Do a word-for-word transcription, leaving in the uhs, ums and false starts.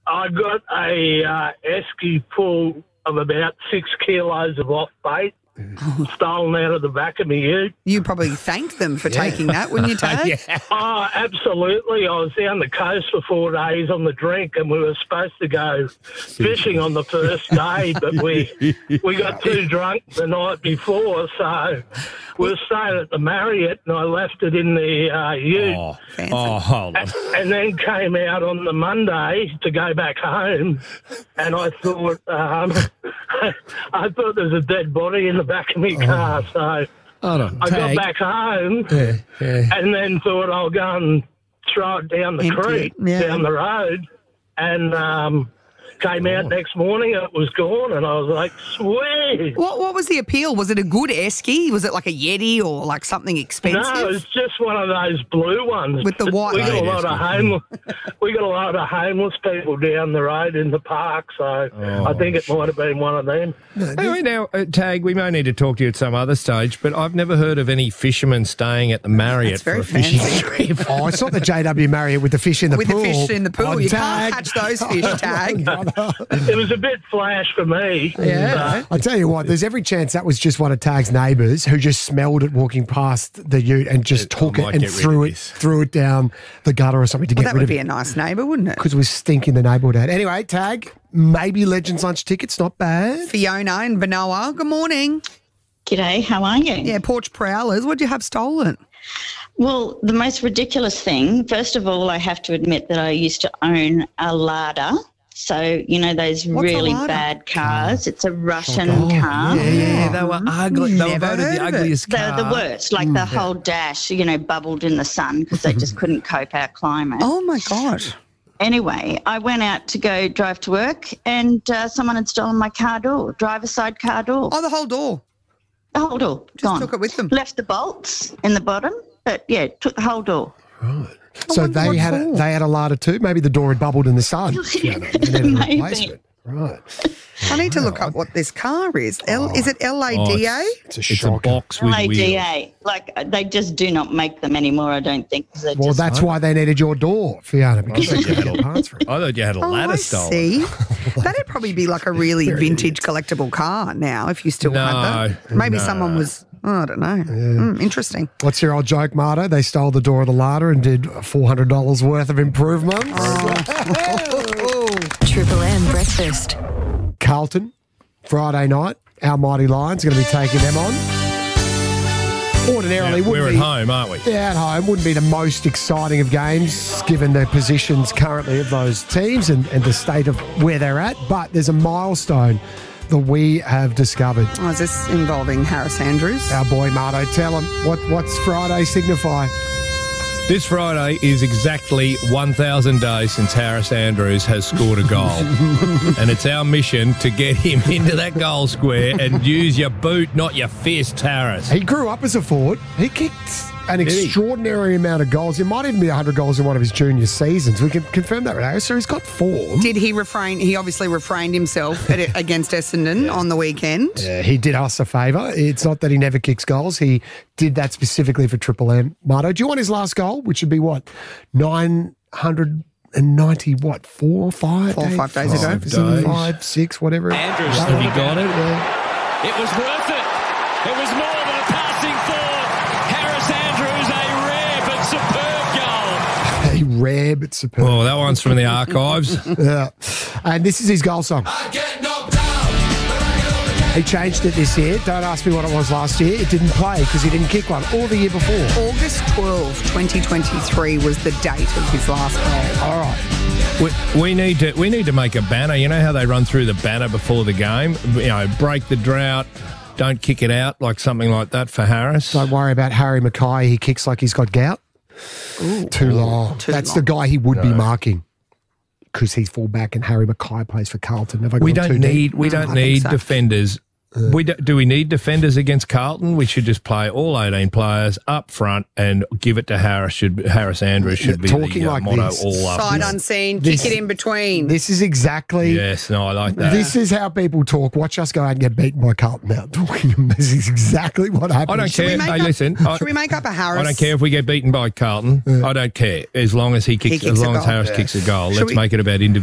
I got a uh, esky full of about six kilos of off bait stolen out of the back of my ute. You probably thanked them for yeah. taking that, wouldn't you, Tag? yeah. Oh, absolutely. I was down the coast for four days on the drink, and we were supposed to go fishing on the first day, but we we got too drunk the night before, so we were staying at the Marriott, and I left it in the uh, ute. Oh, oh, hold on. And, and then came out on the Monday to go back home, and I thought um, I thought there was a dead body in the back of my car, so Hold on, I Tag. got back home Yeah, yeah. and then thought I'll go and throw it down the Empty creek, it, yeah. down the road, and um, came out next morning and it was gone, and I was like, sweet. What What was the appeal? Was it a good esky? Was it like a Yeti or like something expensive? No, it's just one of those blue ones. With the white We got a label. lot of homeless. We got a lot of homeless people down the road in the park, so Oh, I think it might have been one of them. Anyway, now, uh, Tag, we may need to talk to you at some other stage, but I've never heard of any fishermen staying at the Marriott That's very for a fishing fancy. trip. Oh, it's not the J W Marriott with the fish in the With pool. the fish in the pool. Oh, You Tag. can't catch those fish, Tag. It was a bit flash for me. Yeah. I tell you what, there's every chance that was just one of Tag's neighbours who just smelled it walking past the ute and just I took it might and get rid threw of it this. threw it down the gutter or something to Well, get that rid would of be it a nice neighbour, wouldn't it? because it was stinking the neighbourhood out. Anyway, Tag, maybe Legends Lunch tickets, not bad. Fiona and Benoa, good morning. G'day, how are you? Yeah, porch prowlers. What did you have stolen? Well, the most ridiculous thing, first of all, I have to admit that I used to own a Lada. So, you know, those What's a really Lada? bad cars. It's a Russian Oh, car. yeah, yeah. they were ugly. They were Never voted heard the of it. ugliest They're car. the worst. Like the whole dash, you know, bubbled in the sun because they just couldn't cope our climate. Oh, my gosh. Anyway, I went out to go drive to work and uh, someone had stolen my car door, driver's side car door. Oh, the whole door. The whole door, Just gone. took it with them. Left the bolts in the bottom, but yeah, took the whole door. So wonder they what had a, for. they had a Lada too. Maybe the door had bubbled in the sun. Yeah, they needed a Maybe. replacement. Right. I need to look up what this car is. L, is it L A D A? Oh, it's, It's a it's a shocker. box with wheels. L A D A. Like, uh, they just do not make them anymore, I don't think. 'Cause they're Well, just, that's why they needed your door, Fiona, because they you couldn't had get parts for it. I thought you had a Oh, ladder I stolen. see. That'd probably be like a really vintage collectible car now if you still No, had that. Maybe no. someone was, oh, I don't know. Mm, interesting. What's your old joke, Marta? They stole the door of the Lada and did four hundred dollars worth of improvements. Triple M breakfast. Carlton, Friday night, our mighty Lions are going to be taking them on. Ordinarily, Yeah, wouldn't we're be, at home, aren't we? Yeah, at home. Wouldn't be the most exciting of games given the positions currently of those teams and, and the state of where they're at. But there's a milestone that we have discovered. Oh, is this involving Harris Andrews? Our boy Marto, tell him what, what's Friday signify? This Friday is exactly one thousand days since Harris Andrews has scored a goal. And it's our mission to get him into that goal square and use your boot, not your fist, Harris. He grew up as a forward. He kicked an Did he? extraordinary amount of goals. It might even be one hundred goals in one of his junior seasons. We can confirm that with Harris. So he's got form. Did he refrain? He obviously refrained himself at, against Essendon on the weekend. Yeah, he did us a favour. It's not that he never kicks goals. He did that specifically for Triple M. Marto, do you want his last goal, which would be what? nine hundred ninety, what, four or five? Four or five days ago. Five days. Five, six, whatever. Andrews, Have you got it? Yeah. it was worth it. It was more than a passing for Harris Andrews, a rare but superb goal. A rare but superb. Oh, that one's from the archives. Yeah. And this is his goal song. He changed it this year. Don't ask me what it was last year. It didn't play because he didn't kick one. Or the year before. August twelfth, twenty twenty-three was the date of his last goal. All right. We, we need to we need to make a banner. You know how they run through the banner before the game? You know, break the drought, don't kick it out, like something like that for Harris. Don't worry about Harry Mackay. He kicks like he's got gout. Ooh. Too long. Too That's long. the guy he would be marking because he's fullback and Harry Mackay plays for Carlton. Have I We gone too don't need deep? we Mm, don't I think need so. defenders. We do, do we need defenders against Carlton? We should just play all eighteen players up front and give it to Harris. Should Harris Andrews should be Talking the uh, like motto this. all up. Sight unseen, this- kick it in between. This is exactly. Yes, no, I like that. This is how people talk. Watch us go out and get beaten by Carlton now. Talking. This is exactly what happens. I don't Should we care. make Hey, up- listen. I, Should we make up a Harris? I don't care if we get beaten by Carlton. I don't care as long as he kicks. kicks as a long as goal. Harris kicks a goal. Should Let's we- make it about individual.